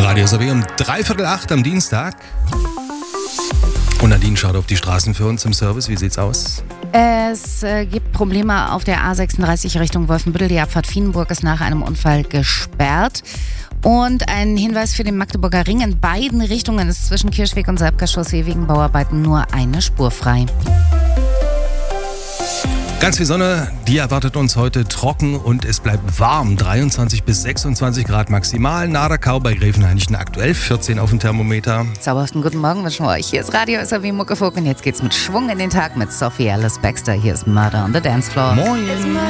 Radio SAW um 7:45 am Dienstag. Und Nadine schaut auf die Straßen für uns im Service. Wie sieht's aus? Es gibt Probleme auf der A36 Richtung Wolfenbüttel. Die Abfahrt Vienburg ist nach einem Unfall gesperrt. Und ein Hinweis für den Magdeburger Ring. In beiden Richtungen ist zwischen Kirchweg und Salbker Chaussee wegen Bauarbeiten nur eine Spur frei. Ganz viel Sonne, die erwartet uns heute trocken und es bleibt warm. 23 bis 26 Grad maximal. Naderkau bei Gräfenhainichen aktuell 14 auf dem Thermometer. Zauberhaften guten Morgen wünschen wir euch. Hier ist Radio SAW Muckefuck und jetzt geht's mit Schwung in den Tag mit Sophie Alice Baxter. Hier ist Murder on the Dance Floor. Moin.